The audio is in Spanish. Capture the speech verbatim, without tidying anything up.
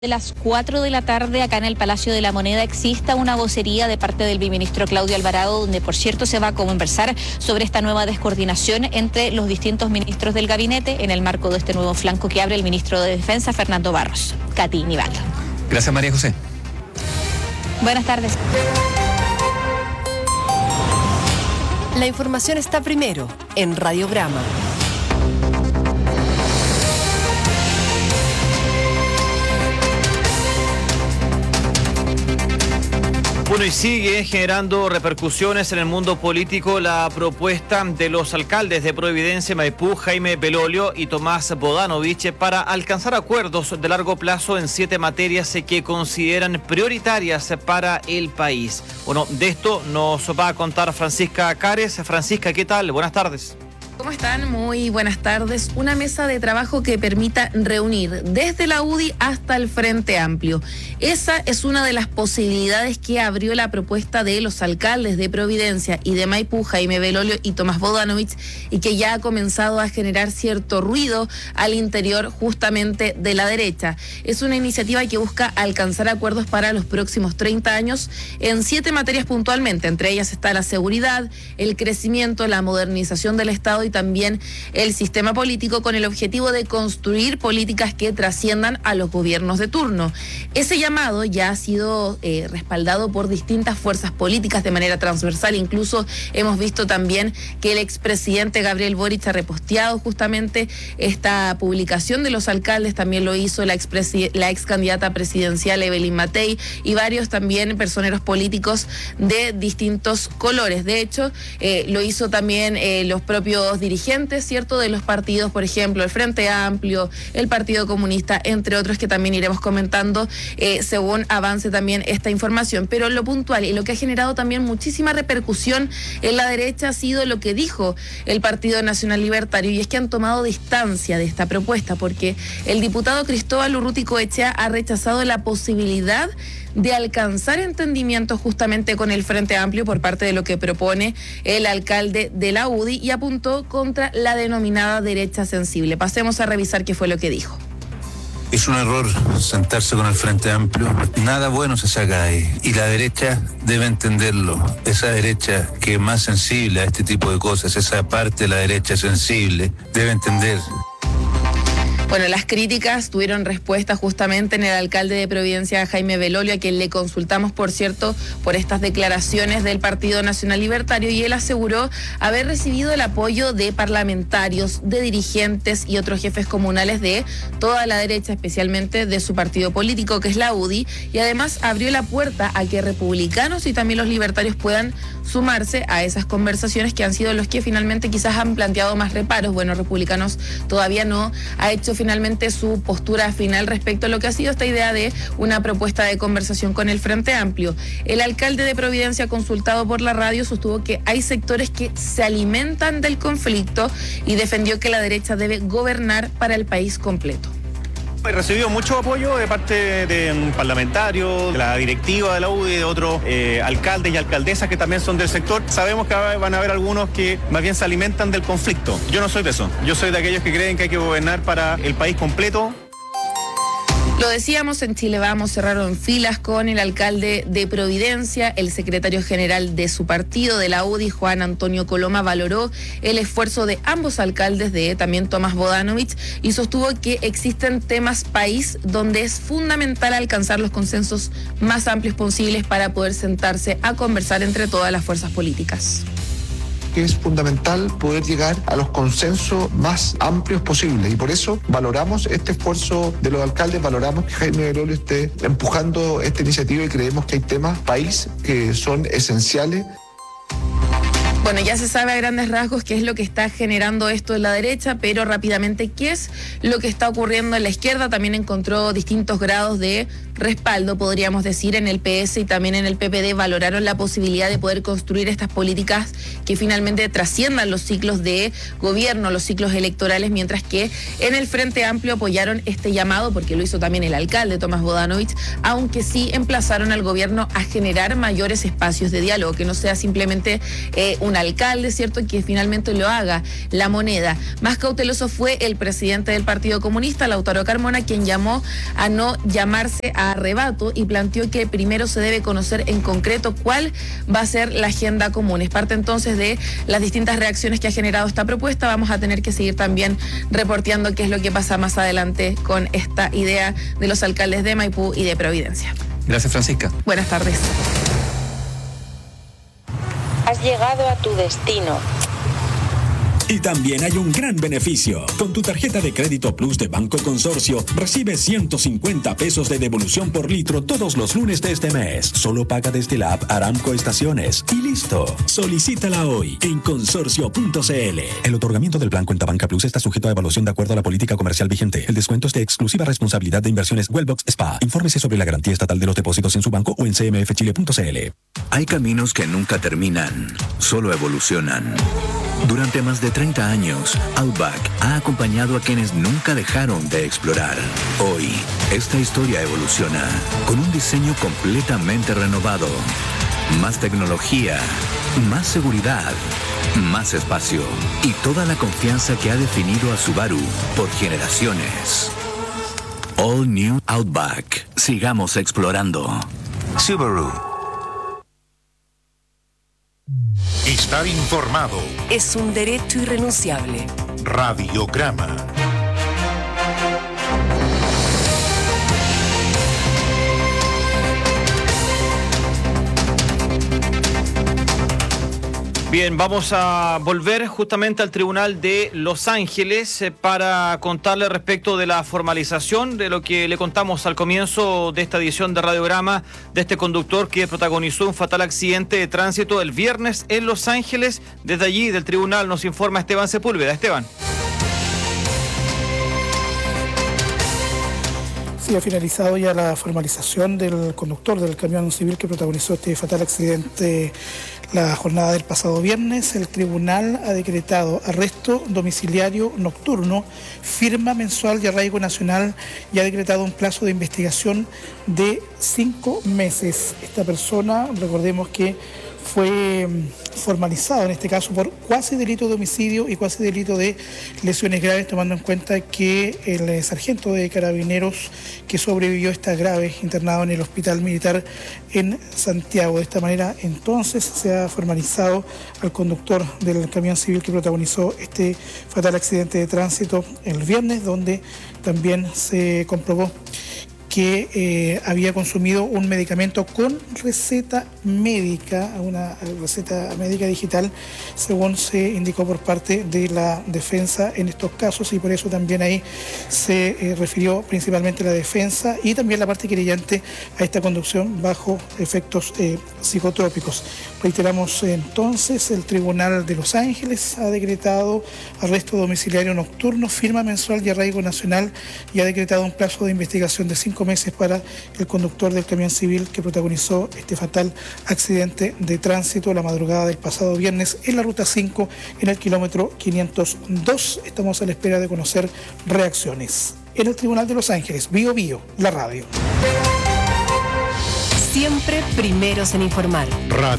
De las cuatro de la tarde, acá en el Palacio de la Moneda, exista una vocería de parte del viceministro Claudio Alvarado, donde por cierto se va a conversar sobre esta nueva descoordinación entre los distintos ministros del gabinete en el marco de este nuevo flanco que abre el ministro de Defensa, Fernando Barros. Katy Nivaldo. Gracias, María José. Buenas tardes. La información está primero en Radiograma. Bueno, y sigue generando repercusiones en el mundo político la propuesta de los alcaldes de Providencia, Maipú, Jaime Belolio y Tomás Bodanovich para alcanzar acuerdos de largo plazo en siete materias que consideran prioritarias para el país. Bueno, de esto nos va a contar Francisca Cares. Francisca, ¿qué tal? Buenas tardes. ¿Cómo están? Muy buenas tardes. Una mesa de trabajo que permita reunir desde la U D I hasta el Frente Amplio. Esa es una de las posibilidades que abrió la propuesta de los alcaldes de Providencia y de Maipú, Jaime Belolio y Tomás Bodanovich, y que ya ha comenzado a generar cierto ruido al interior justamente de la derecha. Es una iniciativa que busca alcanzar acuerdos para los próximos treinta años en siete materias puntualmente. Entre ellas está la seguridad, el crecimiento, la modernización del Estado y también el sistema político, con el objetivo de construir políticas que trasciendan a los gobiernos de turno. Ese llamado ya ha sido eh, respaldado por distintas fuerzas políticas de manera transversal. Incluso hemos visto también que el expresidente Gabriel Boric ha reposteado justamente esta publicación de los alcaldes. También lo hizo la, la ex candidata presidencial Evelyn Matei y varios también personeros políticos de distintos colores. De hecho, eh, lo hizo también eh, los propios dirigentes, ¿cierto?, de los partidos, por ejemplo, el Frente Amplio, el Partido Comunista, entre otros que también iremos comentando eh, según avance también esta información. Pero lo puntual y lo que ha generado también muchísima repercusión en la derecha ha sido lo que dijo el Partido Nacional Libertario, y es que han tomado distancia de esta propuesta, porque el diputado Cristóbal Urruticoechea ha rechazado la posibilidad de alcanzar entendimiento justamente con el Frente Amplio por parte de lo que propone el alcalde de la U D I, y apuntó contra la denominada derecha sensible. Pasemos a revisar qué fue lo que dijo. Es un error sentarse con el Frente Amplio, nada bueno se saca de ahí, y la derecha debe entenderlo. Esa derecha que es más sensible a este tipo de cosas, esa parte de la derecha sensible, debe entender. Bueno, las críticas tuvieron respuesta justamente en el alcalde de Providencia, Jaime Belolio, a quien le consultamos, por cierto, por estas declaraciones del Partido Nacional Libertario, y él aseguró haber recibido el apoyo de parlamentarios, de dirigentes y otros jefes comunales de toda la derecha, especialmente de su partido político, que es la U D I, y además abrió la puerta a que republicanos y también los libertarios puedan sumarse a esas conversaciones que han sido los que finalmente quizás han planteado más reparos. Bueno, republicanos todavía no ha hecho finalmente su postura final respecto a lo que ha sido esta idea de una propuesta de conversación con el Frente Amplio. El alcalde de Providencia, consultado por la radio, sostuvo que hay sectores que se alimentan del conflicto y defendió que la derecha debe gobernar para el país completo. He recibido mucho apoyo de parte de um, parlamentarios, de la directiva de la U D I, de otros eh, alcaldes y alcaldesas que también son del sector. Sabemos que van a haber algunos que más bien se alimentan del conflicto. Yo no soy de eso. Yo soy de aquellos que creen que hay que gobernar para el país completo. Lo decíamos, en Chile Vamos cerraron filas con el alcalde de Providencia. El secretario general de su partido, de la U D I, Juan Antonio Coloma, valoró el esfuerzo de ambos alcaldes, de también Tomás Bodanovich, y sostuvo que existen temas país donde es fundamental alcanzar los consensos más amplios posibles para poder sentarse a conversar entre todas las fuerzas políticas. Que es fundamental poder llegar a los consensos más amplios posibles, y por eso valoramos este esfuerzo de los alcaldes, valoramos que Jaime Belolio esté empujando esta iniciativa, y creemos que hay temas país que son esenciales. Bueno, ya se sabe a grandes rasgos qué es lo que está generando esto en la derecha, pero rápidamente, ¿qué es lo que está ocurriendo en la izquierda? También encontró distintos grados de respaldo, podríamos decir, en el P S y también en el P P D. Valoraron la posibilidad de poder construir estas políticas que finalmente trasciendan los ciclos de gobierno, los ciclos electorales, mientras que en el Frente Amplio apoyaron este llamado, porque lo hizo también el alcalde Tomás Bodanovich, aunque sí emplazaron al gobierno a generar mayores espacios de diálogo, que no sea simplemente eh, un un alcalde, ¿cierto?, que finalmente lo haga La Moneda. Más cauteloso fue el presidente del Partido Comunista, Lautaro Carmona, quien llamó a no llamarse a arrebato y planteó que primero se debe conocer en concreto cuál va a ser la agenda común. Es parte entonces de las distintas reacciones que ha generado esta propuesta. Vamos a tener que seguir también reporteando qué es lo que pasa más adelante con esta idea de los alcaldes de Maipú y de Providencia. Gracias, Francisca. Buenas tardes. Has llegado a tu destino. Y también hay un gran beneficio. Con tu tarjeta de crédito Plus de Banco Consorcio, recibes ciento cincuenta pesos de devolución por litro todos los lunes de este mes. Solo paga desde la app Aramco Estaciones. Y listo. Solicítala hoy en consorcio punto c l. El otorgamiento del plan Cuenta Banca Plus está sujeto a evaluación de acuerdo a la política comercial vigente. El descuento es de exclusiva responsabilidad de Inversiones Wellbox Spa. Infórmese sobre la garantía estatal de los depósitos en su banco o en c m f chile punto c l. Hay caminos que nunca terminan, solo evolucionan. Durante más de treinta años, Outback ha acompañado a quienes nunca dejaron de explorar. Hoy, esta historia evoluciona con un diseño completamente renovado. Más tecnología, más seguridad, más espacio y toda la confianza que ha definido a Subaru por generaciones. All New Outback. Sigamos explorando. Subaru. Estar informado es un derecho irrenunciable. Radiograma. Bien, vamos a volver justamente al Tribunal de Los Ángeles eh, para contarle respecto de la formalización de lo que le contamos al comienzo de esta edición de Radiograma, de este conductor que protagonizó un fatal accidente de tránsito el viernes en Los Ángeles. Desde allí, del tribunal, nos informa Esteban Sepúlveda. Esteban. Sí, ha finalizado ya la formalización del conductor del camión civil que protagonizó este fatal accidente la jornada del pasado viernes. El tribunal ha decretado arresto domiciliario nocturno, firma mensual y arraigo nacional y ha decretado un plazo de investigación de cinco meses. Esta persona, recordemos que fue formalizado en este caso por cuasi delito de homicidio y cuasi delito de lesiones graves, tomando en cuenta que el sargento de carabineros que sobrevivió está grave, internado en el hospital militar en Santiago. De esta manera entonces se ha formalizado al conductor del camión civil que protagonizó este fatal accidente de tránsito el viernes, donde también se comprobó que eh, había consumido un medicamento con receta médica, una receta médica digital, según se indicó por parte de la defensa en estos casos, y por eso también ahí se eh, refirió principalmente la defensa y también la parte querellante a esta conducción bajo efectos eh, psicotrópicos. Reiteramos entonces, el Tribunal de Los Ángeles ha decretado arresto domiciliario nocturno, firma mensual y arraigo nacional, y ha decretado un plazo de investigación de cinco meses para el conductor del camión civil que protagonizó este fatal accidente de tránsito la madrugada del pasado viernes en la ruta cinco en el kilómetro quinientos dos. Estamos a la espera de conocer reacciones. En el Tribunal de Los Ángeles, Bio Bio, la radio. Siempre primeros en informar. Radio.